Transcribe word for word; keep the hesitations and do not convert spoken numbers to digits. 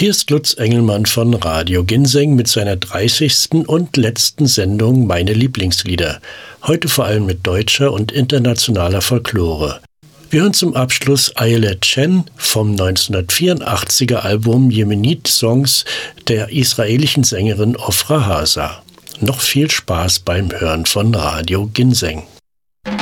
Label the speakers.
Speaker 1: Hier ist Lutz Engelmann von Radio Ginseng mit seiner dreißigsten und letzten Sendung Meine Lieblingslieder. Heute vor allem mit deutscher und internationaler Folklore. Wir hören zum Abschluss Ayelet Chen vom neunzehnhundertvierundachtziger Album Yemenit Songs der israelischen Sängerin Ofra Hasa. Noch viel Spaß beim Hören von Radio Ginseng.